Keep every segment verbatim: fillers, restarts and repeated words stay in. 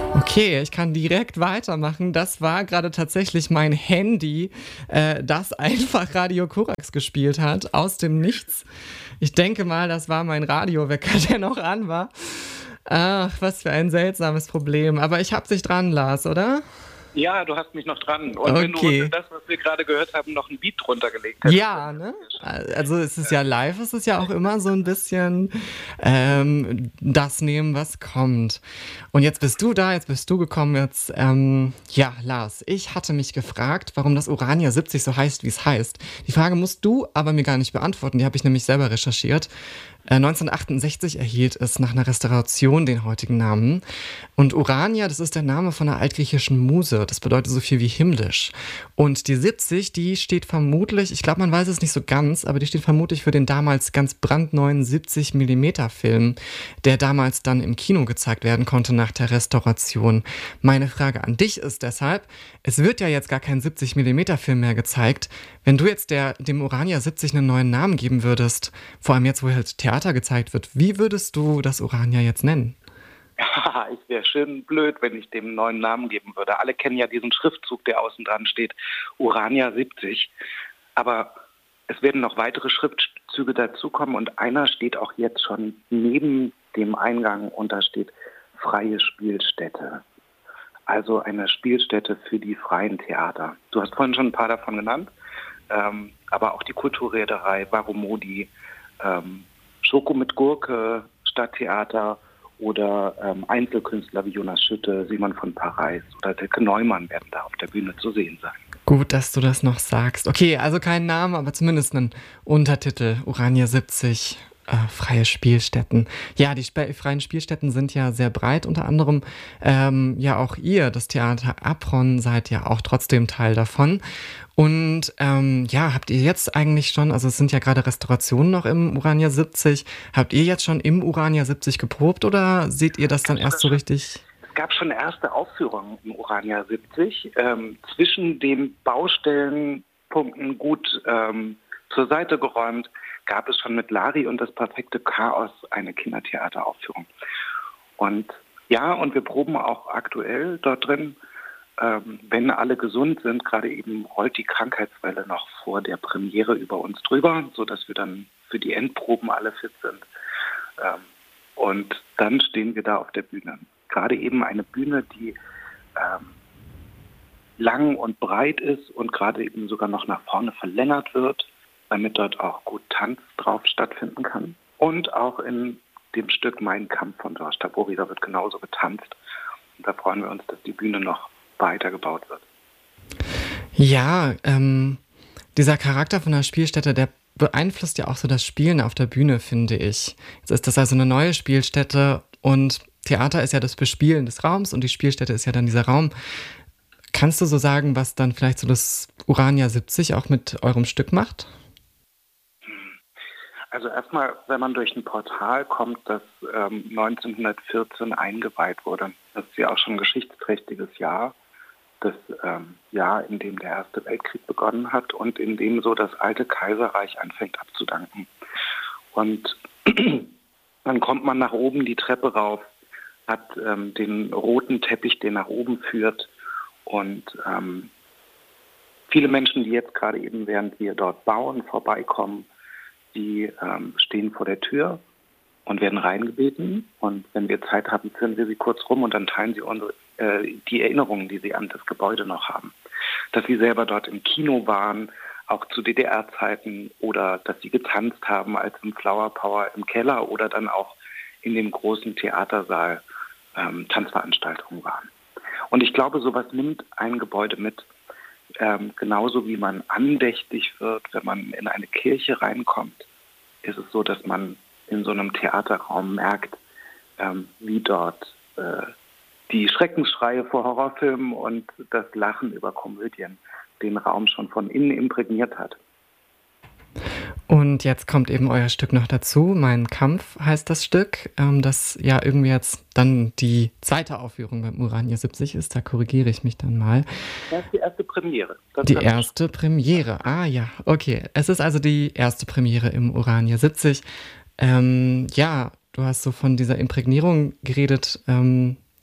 Okay, ich kann direkt weitermachen. Das war gerade tatsächlich mein Handy, äh, das einfach Radio Korax gespielt hat, aus dem Nichts. Ich denke mal, das war mein Radiowecker, der noch an war. Ach, was für ein seltsames Problem. Aber ich hab dich dran, Lars, oder? Ja, du hast mich noch dran. Und wenn du Okay. unter das, was wir gerade gehört haben, noch ein Beat drunter gelegt hättest. Ja, ne? Also es ist ja live, es ist ja auch immer so ein bisschen ähm, das nehmen, was kommt. Und jetzt bist du da, jetzt bist du gekommen, jetzt, ähm, ja, Lars, ich hatte mich gefragt, warum das Urania siebzig so heißt, wie es heißt. Die Frage musst du aber mir gar nicht beantworten, die habe ich nämlich selber recherchiert. Äh, neunzehnhundertachtundsechzig erhielt es nach einer Restauration den heutigen Namen. Und Urania, das ist der Name von einer altgriechischen Muse. Das bedeutet so viel wie himmlisch. Und die siebzig, die steht vermutlich, ich glaube, man weiß es nicht so ganz, aber die steht vermutlich für den damals ganz brandneuen siebzig Millimeter Film, der damals dann im Kino gezeigt werden konnte nach der Restauration. Meine Frage an dich ist deshalb, es wird ja jetzt gar kein siebzig Millimeter Film mehr gezeigt. Wenn du jetzt der, dem Urania siebzig einen neuen Namen geben würdest, vor allem jetzt, wo halt Theater gezeigt wird, wie würdest du das Urania jetzt nennen? Ja, ich wäre schön blöd, wenn ich dem einen neuen Namen geben würde. Alle kennen ja diesen Schriftzug, der außen dran steht, Urania siebzig. Aber es werden noch weitere Schriftzüge dazukommen und einer steht auch jetzt schon neben dem Eingang und da steht freie Spielstätte. Also eine Spielstätte für die freien Theater. Du hast vorhin schon ein paar davon genannt, ähm, aber auch die Kulturreederei, Varomodi, ähm, Schoko mit Gurke, Stadttheater oder ähm, Einzelkünstler wie Jonas Schütte, Simon von Parijs oder Silke Neumann werden da auf der Bühne zu sehen sein. Gut, dass du das noch sagst. Okay, also kein Name, aber zumindest einen Untertitel. Urania siebzig, äh, freie Spielstätten. Ja, die spe- freien Spielstätten sind ja sehr breit. Unter anderem ähm, ja auch ihr, das Theater Apron, seid ja auch trotzdem Teil davon. Und ähm, ja, habt ihr jetzt eigentlich schon, also es sind ja gerade Restaurationen noch im Urania siebzig, habt ihr jetzt schon im Urania siebzig geprobt oder seht ihr das dann erst so richtig? Es gab schon erste Aufführungen im Urania siebzig, ähm, zwischen den Baustellenpunkten gut ähm, zur Seite geräumt, gab es schon mit Lari und das perfekte Chaos eine Kindertheateraufführung. Und ja, und wir proben auch aktuell dort drin. Ähm, wenn alle gesund sind, gerade eben rollt die Krankheitswelle noch vor der Premiere über uns drüber, sodass wir dann für die Endproben alle fit sind. Ähm, und dann stehen wir da auf der Bühne. Gerade eben eine Bühne, die ähm, lang und breit ist und gerade eben sogar noch nach vorne verlängert wird, damit dort auch gut Tanz drauf stattfinden kann. Und auch in dem Stück Mein Kampf von Georges Tabori, da wird genauso getanzt. Und da freuen wir uns, dass die Bühne noch weitergebaut wird. Ja, ähm, dieser Charakter von der Spielstätte, der beeinflusst ja auch so das Spielen auf der Bühne, finde ich. Jetzt ist das also eine neue Spielstätte und Theater ist ja das Bespielen des Raums und die Spielstätte ist ja dann dieser Raum. Kannst du so sagen, was dann vielleicht so das Urania siebzig auch mit eurem Stück macht? Also erstmal, wenn man durch ein Portal kommt, das ähm, neunzehnhundertvierzehn eingeweiht wurde, das ist ja auch schon ein geschichtsträchtiges Jahr, das ähm, Jahr, in dem der Erste Weltkrieg begonnen hat und in dem so das alte Kaiserreich anfängt abzudanken. Und dann kommt man nach oben die Treppe rauf, hat ähm, den roten Teppich, der nach oben führt und ähm, viele Menschen, die jetzt gerade eben, während wir dort bauen, vorbeikommen, die ähm, stehen vor der Tür und werden reingebeten. Und wenn wir Zeit haben, führen wir sie kurz rum und dann teilen sie unsere, äh, die Erinnerungen, die sie an das Gebäude noch haben. Dass sie selber dort im Kino waren, auch zu D D R-Zeiten, oder dass sie getanzt haben als im Flower Power im Keller oder dann auch in dem großen Theatersaal ähm, Tanzveranstaltungen waren. Und ich glaube, sowas nimmt ein Gebäude mit. Ähm, genauso wie man andächtig wird, wenn man in eine Kirche reinkommt, ist es so, dass man in so einem Theaterraum merkt, ähm, wie dort äh, die Schreckensschreie vor Horrorfilmen und das Lachen über Komödien den Raum schon von innen imprägniert hat. Und jetzt kommt eben euer Stück noch dazu. Mein Kampf heißt das Stück, ähm, das ja irgendwie jetzt dann die zweite Aufführung beim Urania siebzig ist. Da korrigiere ich mich dann mal. Das ist die erste Premiere. Das die erste Premiere, ah ja, okay. Es ist also die erste Premiere im Urania siebzig. Ähm, ja, du hast so von dieser Imprägnierung geredet. Ähm,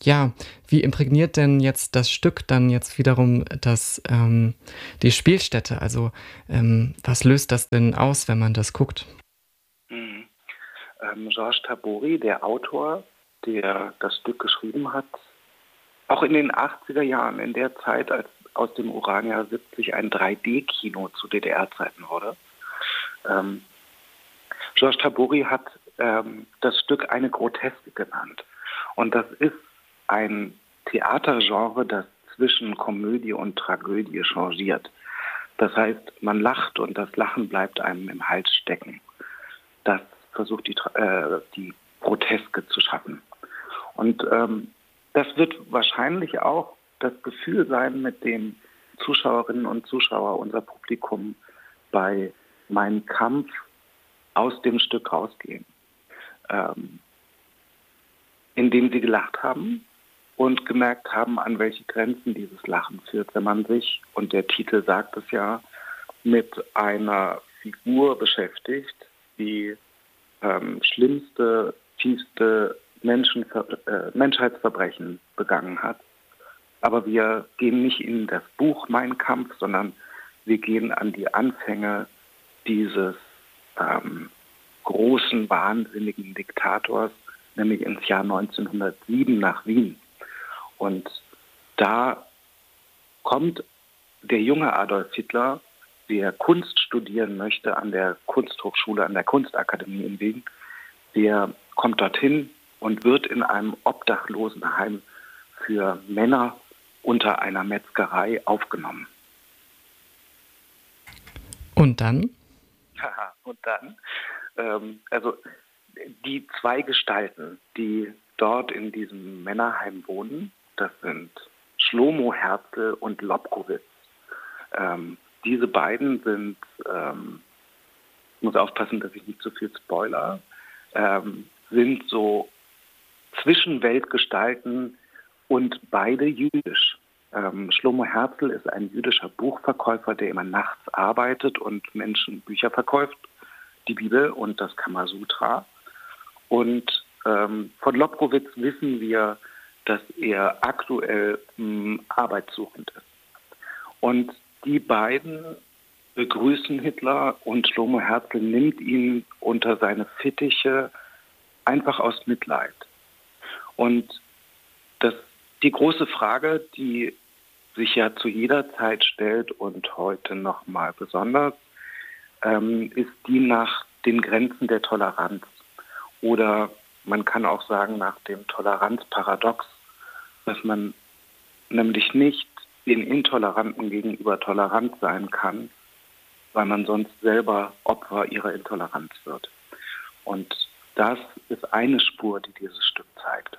ja, wie imprägniert denn jetzt das Stück dann jetzt wiederum das, ähm, die Spielstätte? Also, ähm, was löst das denn aus, wenn man das guckt? Mhm. Ähm, Georges Tabori, der Autor, der das Stück geschrieben hat, auch in den achtziger Jahren, in der Zeit, als aus dem Urania siebzig ein drei D-Kino zu D D R-Zeiten wurde. Ähm, Georges Tabori hat ähm, das Stück eine Groteske genannt. Und das ist ein Theatergenre, das zwischen Komödie und Tragödie changiert. Das heißt, man lacht und das Lachen bleibt einem im Hals stecken. Das versucht die, äh, die Groteske zu schaffen. Und ähm, das wird wahrscheinlich auch das Gefühl sein, mit dem Zuschauerinnen und Zuschauer, unser Publikum bei Mein Kampf aus dem Stück rausgehen. Ähm, indem sie gelacht haben und gemerkt haben, an welche Grenzen dieses Lachen führt, wenn man sich, und der Titel sagt es ja, mit einer Figur beschäftigt, die ähm, schlimmste, tiefste Menschenver äh, Menschheitsverbrechen begangen hat. Aber wir gehen nicht in das Buch Mein Kampf, sondern wir gehen an die Anfänge dieses ähm, großen, wahnsinnigen Diktators, nämlich ins Jahr neunzehnhundertsieben nach Wien. Und da kommt der junge Adolf Hitler, der Kunst studieren möchte an der Kunsthochschule, an der Kunstakademie in Wien, der kommt dorthin und wird in einem Obdachlosenheim für Männer unter einer Metzgerei aufgenommen. Und dann? Haha, und dann? Ähm, also die zwei Gestalten, die dort in diesem Männerheim wohnen, das sind Schlomo Herzl und Lobkowitz. Ähm, diese beiden sind, ähm, ich muss aufpassen, dass ich nicht zu viel spoiler, ähm, sind so Zwischenweltgestalten und beide jüdisch. Ähm, Schlomo Herzl ist ein jüdischer Buchverkäufer, der immer nachts arbeitet und Menschen Bücher verkauft, die Bibel und das Kamasutra. Und ähm, von Lobkowitz wissen wir, dass er aktuell mh, arbeitssuchend ist. Und die beiden begrüßen Hitler und Schlomo Herzl nimmt ihn unter seine Fittiche einfach aus Mitleid. Und das, die große Frage, die sich ja zu jeder Zeit stellt und heute nochmal besonders, ähm, ist die nach den Grenzen der Toleranz. Oder man kann auch sagen nach dem Toleranzparadox, dass man nämlich nicht den Intoleranten gegenüber tolerant sein kann, weil man sonst selber Opfer ihrer Intoleranz wird. Und das ist eine Spur, die dieses Stück zeigt.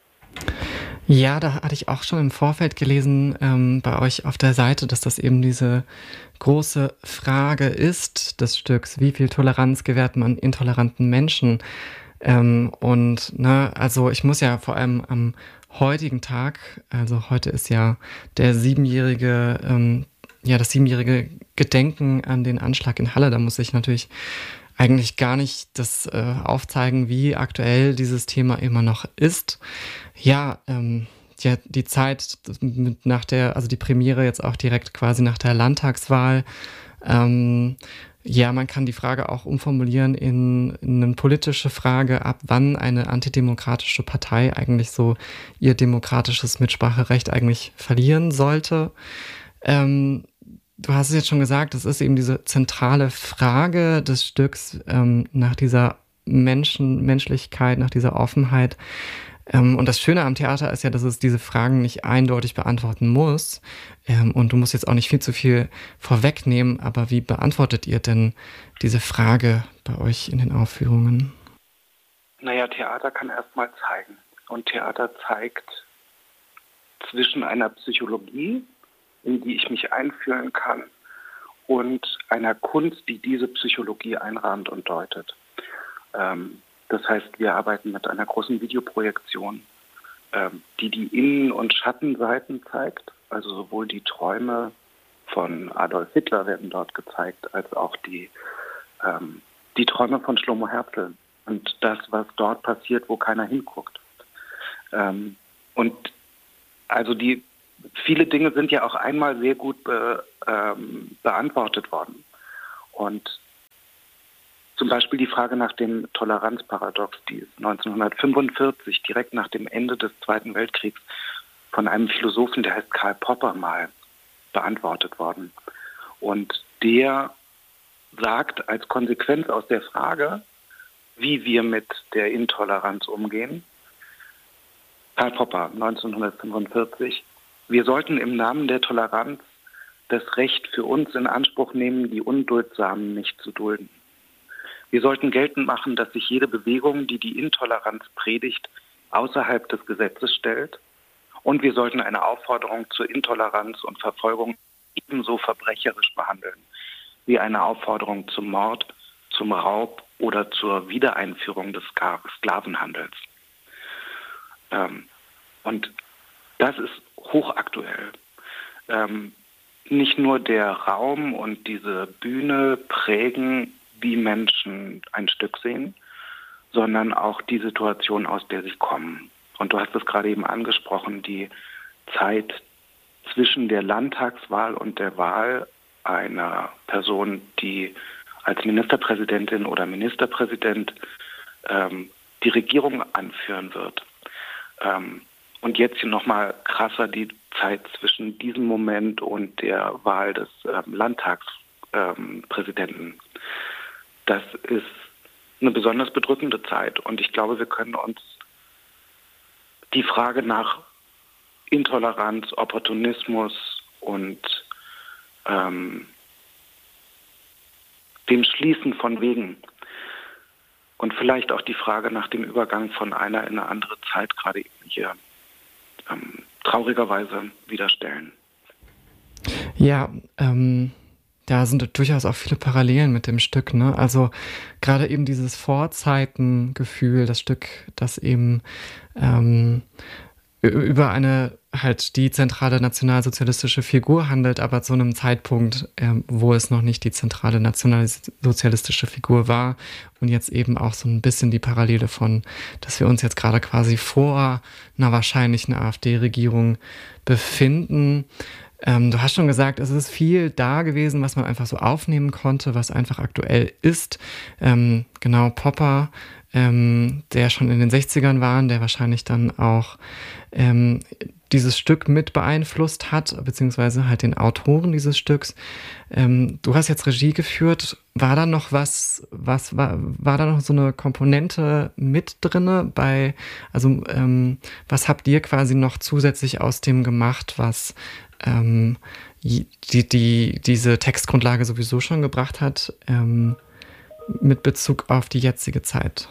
Ja, da hatte ich auch schon im Vorfeld gelesen, ähm, bei euch auf der Seite, dass das eben diese große Frage ist des Stücks: Wie viel Toleranz gewährt man intoleranten Menschen? Ähm, und, ne, also ich muss ja vor allem am heutigen Tag, also heute ist ja der siebenjährige, ähm, ja, das siebenjährige Gedenken an den Anschlag in Halle. Da muss ich natürlich eigentlich gar nicht das äh, aufzeigen, wie aktuell dieses Thema immer noch ist. Ja, ähm, ja, die Zeit mit nach der, also die Premiere jetzt auch direkt quasi nach der Landtagswahl. Ähm, ja, man kann die Frage auch umformulieren in, in eine politische Frage, ab wann eine antidemokratische Partei eigentlich so ihr demokratisches Mitspracherecht eigentlich verlieren sollte. Ähm, Du hast es jetzt schon gesagt, es ist eben diese zentrale Frage des Stücks, ähm, nach dieser Menschen Menschlichkeit, nach dieser Offenheit. Ähm, und das Schöne am Theater ist ja, dass es diese Fragen nicht eindeutig beantworten muss. Ähm, und du musst jetzt auch nicht viel zu viel vorwegnehmen, aber wie beantwortet ihr denn diese Frage bei euch in den Aufführungen? Naja, Theater kann erstmal zeigen. Und Theater zeigt zwischen einer Psychologie, in die ich mich einfühlen kann, und einer Kunst, die diese Psychologie einrahmt und deutet. Ähm, das heißt, wir arbeiten mit einer großen Videoprojektion, ähm, die die Innen- und Schattenseiten zeigt. Also sowohl die Träume von Adolf Hitler werden dort gezeigt, als auch die, ähm, die Träume von Schlomo Herzl und das, was dort passiert, wo keiner hinguckt. Ähm, Und also die viele Dinge sind ja auch einmal sehr gut be, ähm, beantwortet worden. Und zum Beispiel die Frage nach dem Toleranzparadox, die ist neunzehnhundertfünfundvierzig, direkt nach dem Ende des Zweiten Weltkriegs, von einem Philosophen, der heißt Karl Popper, mal beantwortet worden. Und der sagt als Konsequenz aus der Frage, wie wir mit der Intoleranz umgehen, Karl Popper, neunzehnhundertfünfundvierzig, wir sollten im Namen der Toleranz das Recht für uns in Anspruch nehmen, die Unduldsamen nicht zu dulden. Wir sollten geltend machen, dass sich jede Bewegung, die die Intoleranz predigt, außerhalb des Gesetzes stellt. Und wir sollten eine Aufforderung zur Intoleranz und Verfolgung ebenso verbrecherisch behandeln, wie eine Aufforderung zum Mord, zum Raub oder zur Wiedereinführung des Sklavenhandels. Ähm, und das ist hochaktuell. Ähm, nicht nur der Raum und diese Bühne prägen, wie Menschen ein Stück sehen, sondern auch die Situation, aus der sie kommen. Und du hast es gerade eben angesprochen, die Zeit zwischen der Landtagswahl und der Wahl einer Person, die als Ministerpräsidentin oder Ministerpräsident ähm, die Regierung anführen wird. Ähm, und jetzt hier nochmal krasser die Zeit zwischen diesem Moment und der Wahl des ähm, Landtagspräsidenten. Ähm, das ist eine besonders bedrückende Zeit. Und ich glaube, wir können uns die Frage nach Intoleranz, Opportunismus und ähm, dem Schließen von Wegen und vielleicht auch die Frage nach dem Übergang von einer in eine andere Zeit gerade hier ähm, traurigerweise wieder stellen. Ja, ähm, da sind durchaus auch viele Parallelen mit dem Stück, ne? Also gerade eben dieses Vorzeitengefühl, das Stück, das eben ähm, über eine halt die zentrale nationalsozialistische Figur handelt, aber zu einem Zeitpunkt, ähm, wo es noch nicht die zentrale nationalsozialistische Figur war und jetzt eben auch so ein bisschen die Parallele von, dass wir uns jetzt gerade quasi vor einer wahrscheinlichen AfD-Regierung befinden. Ähm, du hast schon gesagt, es ist viel da gewesen, was man einfach so aufnehmen konnte, was einfach aktuell ist. Ähm, genau, Popper, ähm, der schon in den sechzigern war, der wahrscheinlich dann auch ähm, dieses Stück mit beeinflusst hat, beziehungsweise halt den Autoren dieses Stücks. Ähm, du hast jetzt Regie geführt. War da noch was, was war, war da noch so eine Komponente mit drinne bei, also ähm, was habt ihr quasi noch zusätzlich aus dem gemacht, was ähm, die, die, diese Textgrundlage sowieso schon gebracht hat, ähm, mit Bezug auf die jetzige Zeit?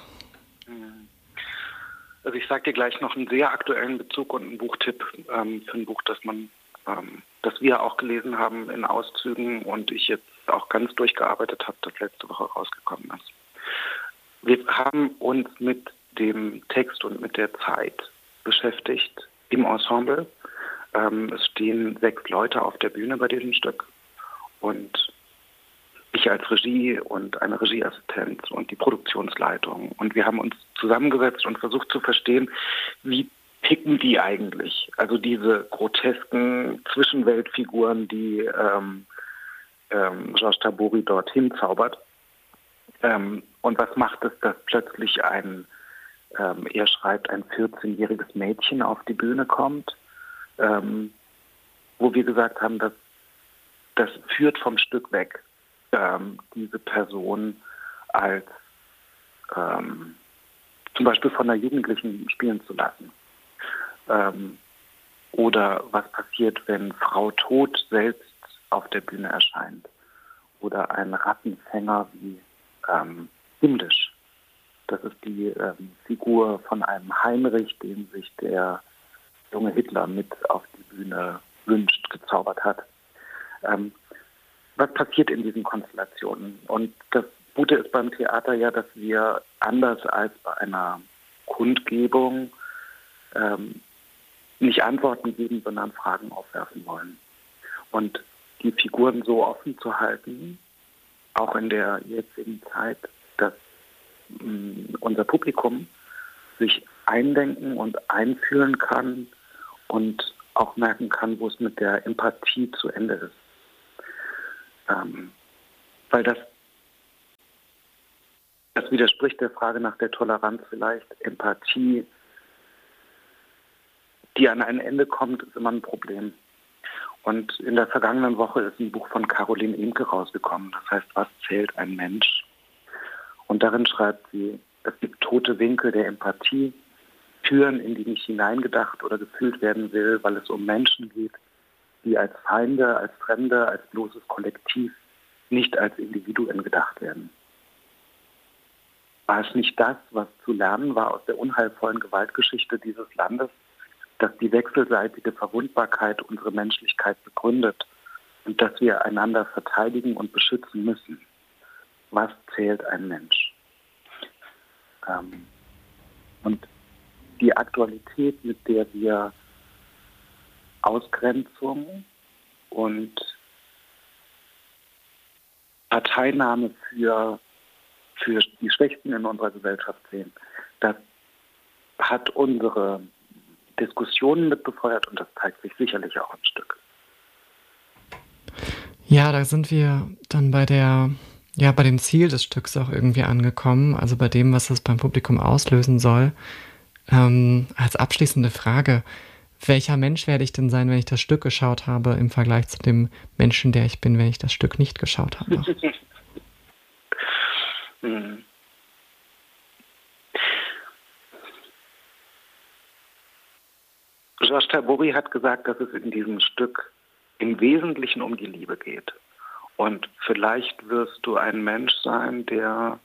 Also ich sage dir gleich noch einen sehr aktuellen Bezug und einen Buchtipp ähm, für ein Buch, das man, ähm, das wir auch gelesen haben in Auszügen und ich jetzt auch ganz durchgearbeitet habe, das letzte Woche rausgekommen ist. Wir haben uns mit dem Text und mit der Zeit beschäftigt im Ensemble. Ähm, es stehen sechs Leute auf der Bühne bei diesem Stück und ich als Regie und eine Regieassistenz und die Produktionsleitung. Und wir haben uns zusammengesetzt und versucht zu verstehen, wie ticken die eigentlich? Also diese grotesken Zwischenweltfiguren, die ähm, ähm, Georges Tabori dorthin zaubert. Ähm, und was macht es, dass plötzlich ein, ähm, er schreibt, ein vierzehnjähriges Mädchen auf die Bühne kommt, ähm, wo wir gesagt haben, dass das führt vom Stück weg, ähm, diese Person als ähm, zum Beispiel von einer Jugendlichen spielen zu lassen. Ähm, oder was passiert, wenn Frau Tod selbst auf der Bühne erscheint. Oder ein Rattenfänger wie ähm, Himmlisch. Das ist die ähm, Figur von einem Heinrich, den sich der junge Hitler mit auf die Bühne wünscht, gezaubert hat. Ähm, was passiert in diesen Konstellationen? Und das Gute ist beim Theater ja, dass wir anders als bei einer Kundgebung ähm, nicht Antworten geben, sondern Fragen aufwerfen wollen. Und die Figuren so offen zu halten, auch in der jetzigen Zeit, dass mh, unser Publikum sich eindenken und einfühlen kann und auch merken kann, wo es mit der Empathie zu Ende ist. Ähm, weil das, das widerspricht der Frage nach der Toleranz vielleicht. Empathie, die an ein Ende kommt, ist immer ein Problem. Und in der vergangenen Woche ist ein Buch von Caroline Emke rausgekommen. Das heißt, was zählt ein Mensch? Und darin schreibt sie, es gibt tote Winkel der Empathie, Türen, in die nicht hineingedacht oder gefühlt werden will, weil es um Menschen geht, die als Feinde, als Fremde, als bloßes Kollektiv, nicht als Individuen gedacht werden. War es nicht das, was zu lernen war aus der unheilvollen Gewaltgeschichte dieses Landes, dass die wechselseitige Verwundbarkeit unsere Menschlichkeit begründet und dass wir einander verteidigen und beschützen müssen? Was zählt ein Mensch? Ähm, und die Aktualität, mit der wir Ausgrenzung und Parteinahme für, für die Schwächsten in unserer Gesellschaft sehen, das hat unsere Diskussionen mit befeuert und das zeigt sich sicherlich auch ein Stück. Ja, da sind wir dann bei der, ja, bei dem Ziel des Stücks auch irgendwie angekommen, also bei dem, was es beim Publikum auslösen soll. Ähm, als abschließende Frage, welcher Mensch werde ich denn sein, wenn ich das Stück geschaut habe, im Vergleich zu dem Menschen, der ich bin, wenn ich das Stück nicht geschaut habe? hm. Georges Tabori hat gesagt, dass es in diesem Stück im Wesentlichen um die Liebe geht. Und vielleicht wirst du ein Mensch sein, der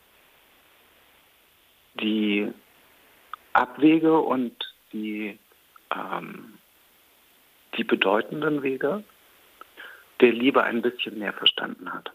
die Abwege und die, ähm, die bedeutenden Wege der Liebe ein bisschen mehr verstanden hat.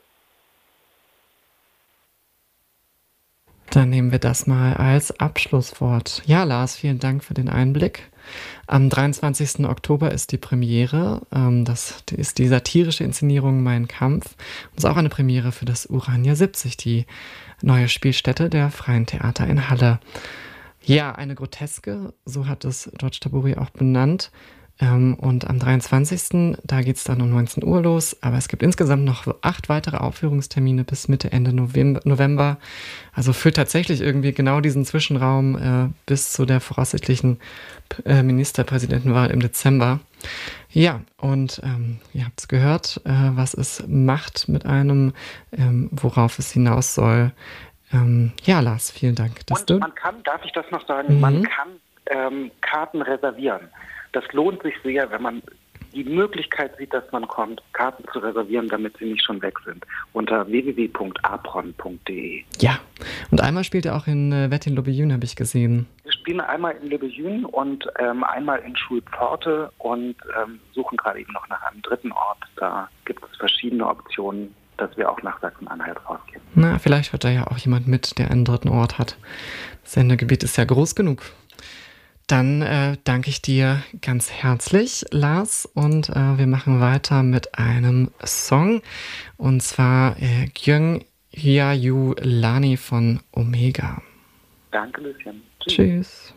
Dann nehmen wir das mal als Abschlusswort. Ja, Lars, vielen Dank für den Einblick. Am dreiundzwanzigsten Oktober ist die Premiere. Ähm, das ist die satirische Inszenierung Mein Kampf. Und ist auch eine Premiere für das Urania siebzig, die neue Spielstätte der Freien Theater in Halle. Ja, eine Groteske, so hat es Georges Tabori auch benannt. Ähm, und am dreiundzwanzigsten da geht es dann um neunzehn Uhr los. Aber es gibt insgesamt noch acht weitere Aufführungstermine bis Mitte, Ende November. Also führt tatsächlich irgendwie genau diesen Zwischenraum äh, bis zu der voraussichtlichen äh, Ministerpräsidentenwahl im Dezember. Ja, und ähm, ihr habt es gehört, äh, was es macht mit einem, ähm, worauf es hinaus soll. Ähm, ja, Lars, vielen Dank. Dass und du man kann, darf ich das noch sagen, mhm. man kann ähm, Karten reservieren. Das lohnt sich sehr, wenn man die Möglichkeit sieht, dass man kommt, Karten zu reservieren, damit sie nicht schon weg sind. Unter w w w punkt apron punkt d e. Ja, und einmal spielt er auch in äh, Wettin-Lobejün, habe ich gesehen. Wir spielen einmal in Lobejün und ähm, einmal in Schulpforte und ähm, suchen gerade eben noch nach einem dritten Ort. Da gibt es verschiedene Optionen, dass wir auch nach Sachsen-Anhalt rausgehen. Na, vielleicht hört da ja auch jemand mit, der einen dritten Ort hat. Das Sendegebiet ist ja groß genug. Dann äh, danke ich dir ganz herzlich, Lars, und äh, wir machen weiter mit einem Song, und zwar äh, Gyung Hya Yu Lani von Omega. Danke, Lucien. Tschüss. Tschüss.